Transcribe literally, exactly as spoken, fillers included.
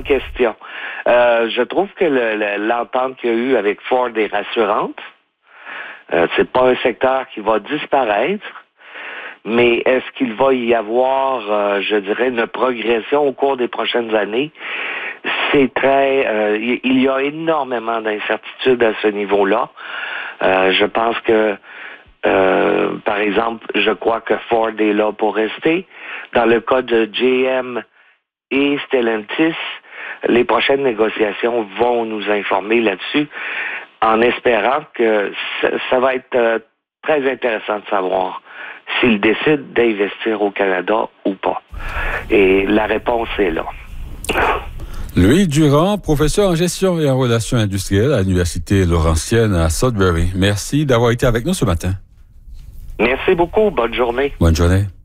question. Euh, je trouve que le, le, l'entente qu'il y a eu avec Ford est rassurante. Euh, c'est pas un secteur qui va disparaître, mais est-ce qu'il va y avoir, euh, je dirais, une progression au cours des prochaines années? C'est très... Euh, il y a énormément d'incertitudes à ce niveau-là. Euh, je pense que, euh, par exemple, je crois que Ford est là pour rester. Dans le cas de G M et Stellantis, les prochaines négociations vont nous informer là-dessus, en espérant que ça, ça va être euh, très intéressant de savoir s'ils décident d'investir au Canada ou pas. Et la réponse est là. Louis Durand, professeur en gestion et en relations industrielles à l'Université Laurentienne à Sudbury. Merci d'avoir été avec nous ce matin. Merci beaucoup. Bonne journée. Bonne journée.